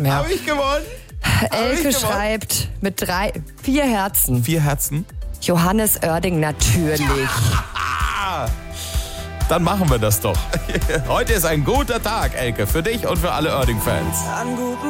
mehr. Habe ich gewonnen? Elke schreibt mit 4 Herzen. 4 Herzen? Johannes Oerding natürlich. Dann machen wir das doch. Heute ist ein guter Tag, Elke, für dich und für alle Oerding-Fans. An guten